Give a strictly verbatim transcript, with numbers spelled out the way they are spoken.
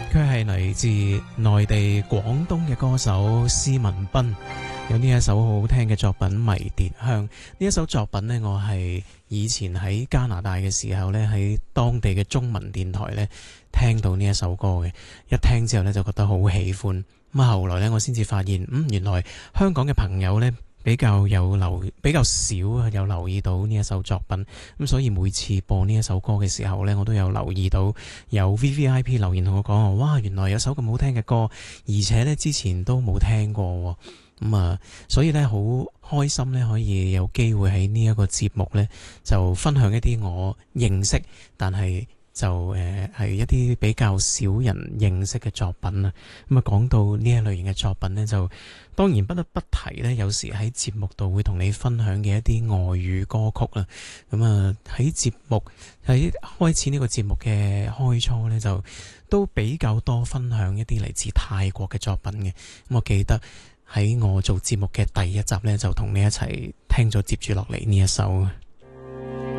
佢係嚟自內地廣東嘅歌手施文彬，有呢一首好好聽嘅作品《迷迭香》。呢一首作品呢，我係以前喺加拿大嘅時候呢，喺當地嘅中文電台呢聽到呢一首歌嘅，一聽之後呢，就覺得好喜歡。咁啊，後來呢，我先至發現，嗯，原來香港嘅朋友呢，比較有留比較少有留意到呢一首作品，咁所以每次播呢一首歌嘅時候呢，我都有留意到有 V V I P 留言同我講，哇，原來有首咁好聽嘅歌，而且呢之前都冇聽過，咁啊，所以呢，好開心呢，可以有機會喺呢一個節目呢，就分享一啲我認識但係就誒係、呃、一啲比較少人認識嘅作品啊。咁啊，講到呢一類型嘅作品呢，就當然不得不提呢，有時喺節目度會同你分享嘅一啲外語歌曲啦。咁啊，喺節目喺開始呢個節目嘅開初呢，就都比較多分享一啲嚟自泰國嘅作品嘅。咁我記得喺我做節目嘅第一集呢，就同你一齊聽咗接住落嚟呢一首。